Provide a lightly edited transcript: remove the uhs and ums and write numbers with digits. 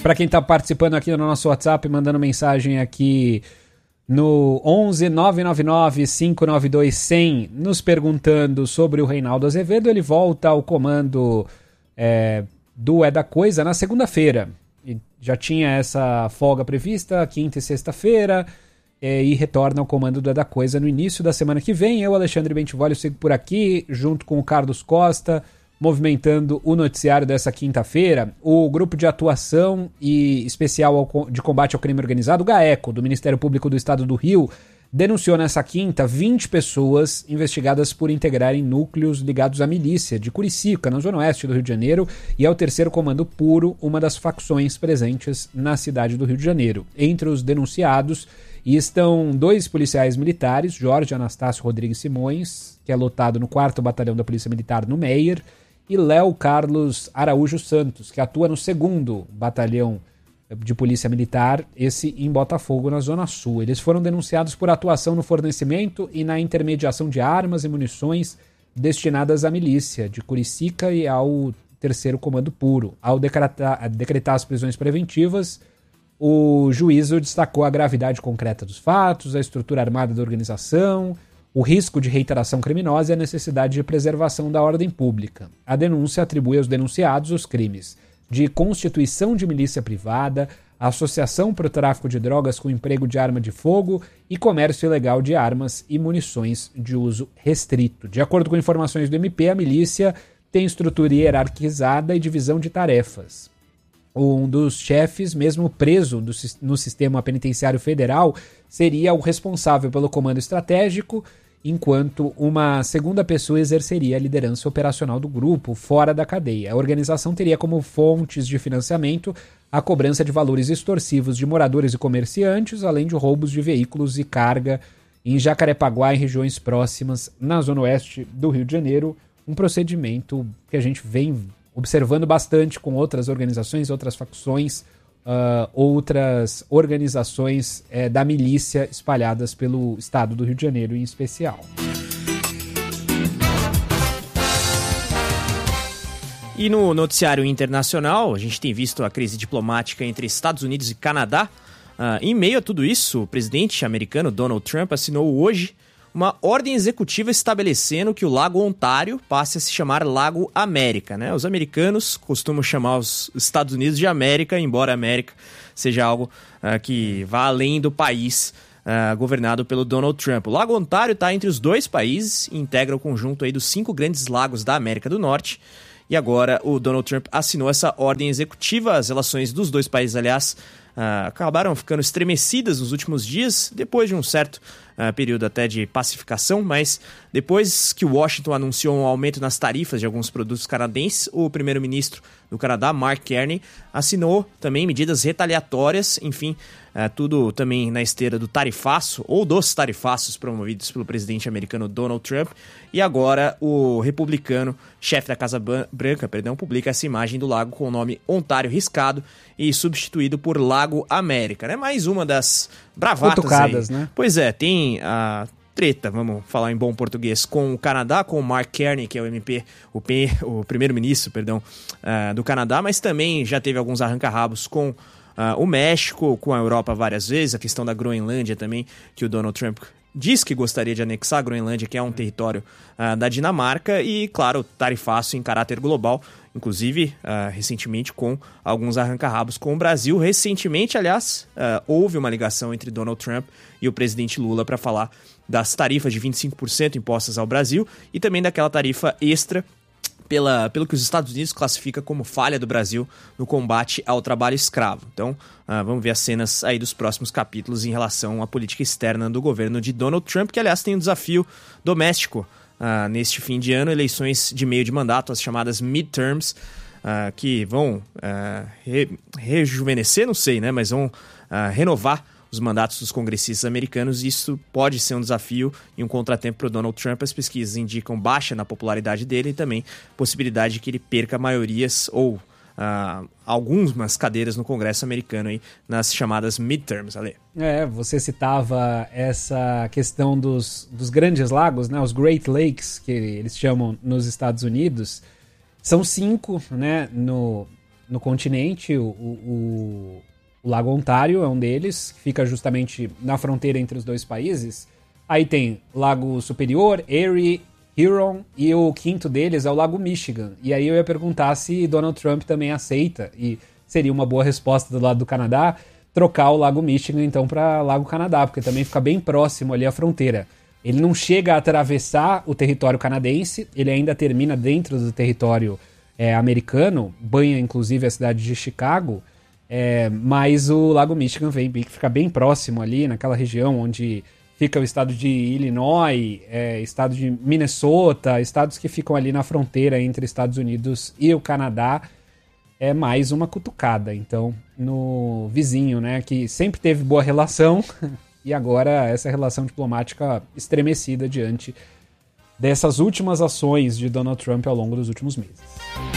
Para quem está participando aqui no nosso WhatsApp, mandando mensagem aqui no 11 999 592 100, nos perguntando sobre o Reinaldo Azevedo, ele volta ao comando do É da Coisa na segunda-feira. Já tinha essa folga prevista, quinta e sexta-feira, e retorna ao comando do É da Coisa no início da semana que vem. Eu, Alexandre Bentivolio, sigo por aqui, junto com o Carlos Costa, movimentando o noticiário dessa quinta-feira. O Grupo de Atuação e Especial de Combate ao Crime Organizado, o GAECO, do Ministério Público do Estado do Rio, denunciou nessa quinta 20 pessoas investigadas por integrarem núcleos ligados à milícia de Curicica, na zona oeste do Rio de Janeiro, e ao Terceiro Comando Puro, uma das facções presentes na cidade do Rio de Janeiro. Entre os denunciados estão 2 policiais militares, Jorge Anastácio Rodrigues Simões, que é lotado no 4º Batalhão da Polícia Militar no Meier, e Léo Carlos Araújo Santos, que atua no 2º Batalhão de Polícia Militar, esse em Botafogo, na Zona Sul. Eles foram denunciados por atuação no fornecimento e na intermediação de armas e munições destinadas à milícia de Curicica e ao Terceiro Comando Puro. Ao decretar as prisões preventivas, o juízo destacou a gravidade concreta dos fatos, a estrutura armada da organização, o risco de reiteração criminosa e a necessidade de preservação da ordem pública. A denúncia atribui aos denunciados os crimes de constituição de milícia privada, associação para o tráfico de drogas com emprego de arma de fogo e comércio ilegal de armas e munições de uso restrito. De acordo com informações do MP, a milícia tem estrutura hierarquizada e divisão de tarefas. Um dos chefes, mesmo preso no sistema penitenciário federal, seria o responsável pelo comando estratégico, enquanto uma segunda pessoa exerceria a liderança operacional do grupo fora da cadeia. A organização teria como fontes de financiamento a cobrança de valores extorsivos de moradores e comerciantes, além de roubos de veículos e carga em Jacarepaguá e regiões próximas, na zona oeste do Rio de Janeiro, um procedimento que a gente vem observando bastante com outras organizações, outras facções, outras organizações da milícia espalhadas pelo estado do Rio de Janeiro em especial. E no noticiário internacional, a gente tem visto a crise diplomática entre Estados Unidos e Canadá. Em meio a tudo isso, o presidente americano Donald Trump assinou hoje uma ordem executiva estabelecendo que o Lago Ontário passe a se chamar Lago América, né? Os americanos costumam chamar os Estados Unidos de América, embora a América seja algo que vá além do país governado pelo Donald Trump. O Lago Ontário está entre os 2 países e integra o conjunto aí dos 5 grandes lagos da América do Norte. E agora o Donald Trump assinou essa ordem executiva. As relações dos 2 países, aliás, acabaram ficando estremecidas nos últimos dias, depois de um certo período até de pacificação, mas depois que Washington anunciou um aumento nas tarifas de alguns produtos canadenses, o primeiro-ministro do Canadá, Mark Carney, assinou também medidas retaliatórias, enfim, tudo também na esteira do tarifaço, ou dos tarifaços promovidos pelo presidente americano Donald Trump, e agora o republicano, chefe da Casa Branca, publica essa imagem do lago com o nome Ontário riscado e substituído por Lago América, né? Mais uma das bravatas cutucadas, aí. Né? Pois é, tem a treta, vamos falar em bom português, com o Canadá, com o Mark Carney, que é o primeiro-ministro, do Canadá, mas também já teve alguns arranca-rabos com o México, com a Europa várias vezes, a questão da Groenlândia também, que o Donald Trump diz que gostaria de anexar a Groenlândia, que é um território da Dinamarca, e, claro, tarifaço em caráter global, inclusive recentemente com alguns arranca-rabos com o Brasil. Recentemente, aliás, houve uma ligação entre Donald Trump e o presidente Lula para falar das tarifas de 25% impostas ao Brasil e também daquela tarifa extra pelo que os Estados Unidos classifica como falha do Brasil no combate ao trabalho escravo. Então, vamos ver as cenas aí dos próximos capítulos em relação à política externa do governo de Donald Trump, que, aliás, tem um desafio doméstico neste fim de ano, eleições de meio de mandato, as chamadas midterms, que vão rejuvenescer, não sei, né, mas vão renovar os mandatos dos congressistas americanos, e isso pode ser um desafio e um contratempo para o Donald Trump. As pesquisas indicam baixa na popularidade dele e também possibilidade de que ele perca maiorias ou algumas cadeiras no Congresso americano aí, nas chamadas midterms, Ale. Você citava essa questão dos grandes lagos, né, os Great Lakes, que eles chamam nos Estados Unidos. São 5, né, no continente. O Lago Ontário é um deles, que fica justamente na fronteira entre os dois países. Aí tem Lago Superior, Erie, Huron, e o quinto deles é o Lago Michigan. E aí eu ia perguntar se Donald Trump também aceita, e seria uma boa resposta do lado do Canadá, trocar o Lago Michigan então para Lago Canadá, porque também fica bem próximo ali à fronteira. Ele não chega a atravessar o território canadense, ele ainda termina dentro do território americano, banha inclusive a cidade de Chicago, mas o Lago Michigan fica bem próximo ali, naquela região onde fica o estado de Illinois, estado de Minnesota, estados que ficam ali na fronteira entre Estados Unidos e o Canadá. É mais uma cutucada, então, no vizinho, né, que sempre teve boa relação e agora essa relação diplomática estremecida diante dessas últimas ações de Donald Trump ao longo dos últimos meses.